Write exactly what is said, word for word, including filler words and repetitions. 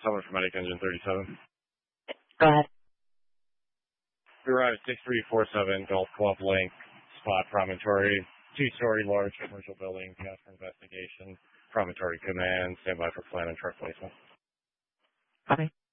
Someone from Medic Engine thirty-seven. Go ahead. We arrived at six three four seven Gulf Club Link, spot promontory, two-story large commercial building, gas for investigation, promontory command, stand by for plan and truck placement. Okay.